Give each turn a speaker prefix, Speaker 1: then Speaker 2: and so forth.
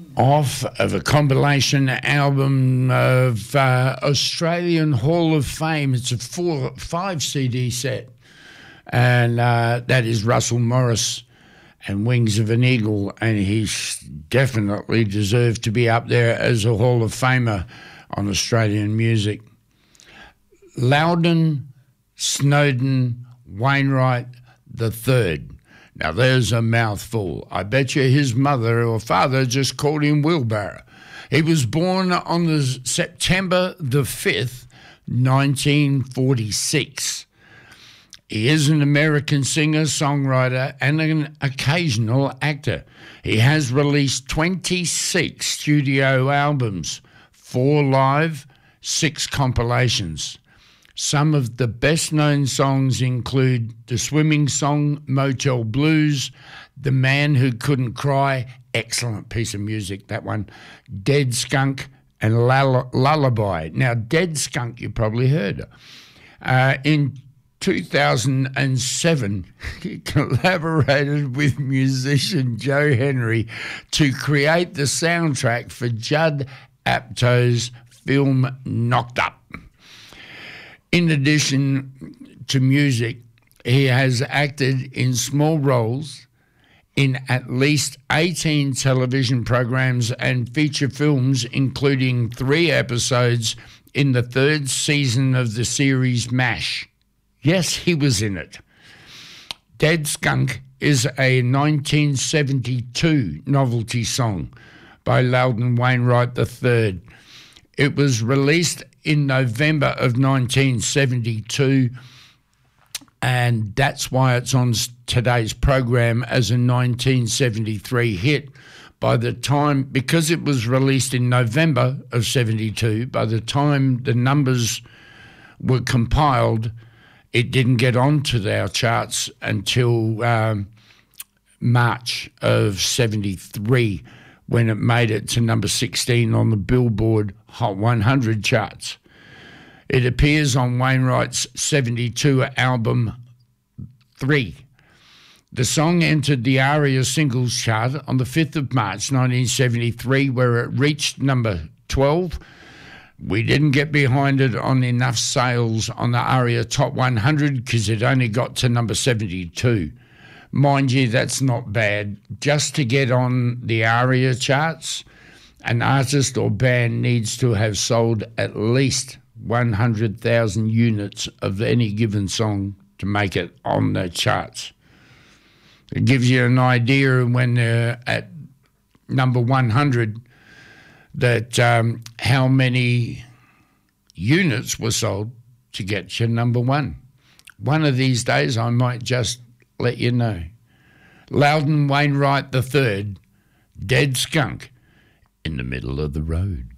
Speaker 1: off of a compilation album of Australian Hall of Fame. It's a 5 CD set, and that is Russell Morris and Wings of an Eagle, and he's definitely deserved to be up there as a Hall of Famer on Australian music. Loudon Snowden Wainwright III. Now, there's a mouthful. I bet you his mother or father just called him Wheelbarrow. He was born on the September the 5th, 1946. He is an American singer, songwriter, and an occasional actor. He has released 26 studio albums, 4 live, 6 compilations. Some of the best-known songs include the swimming song Motel Blues, The Man Who Couldn't Cry, excellent piece of music, that one, Dead Skunk, and Lullaby. Now, Dead Skunk you probably heard. In 2007, he collaborated with musician Joe Henry to create the soundtrack for Judd Apatow's film Knocked Up. In addition to music, he has acted in small roles in at least 18 television programs and feature films, including 3 episodes in the 3rd season of the series MASH. Yes, he was in it. Dead Skunk is a 1972 novelty song by Loudon Wainwright III. It was released in November of 1972, and that's why it's on today's program as a 1973 hit. By the time, because it was released in November of 72, by the time the numbers were compiled, it didn't get onto our charts until March of 73, when it made it to number 16 on the Billboard Hot 100 charts. It appears on Wainwright's 72 album 3. The song entered the ARIA singles chart on the 5th of March 1973, where it reached number 12. We didn't get behind it on enough sales on the ARIA Top 100 because it only got to number 72. Mind you, that's not bad. Just to get on the ARIA charts, an artist or band needs to have sold at least 100,000 units of any given song to make it on the charts. It gives you an idea when they're at number 100 that how many units were sold to get you number 1. One of these days I might just let you know. Loudon Wainwright III, Dead Skunk, in the middle of the road.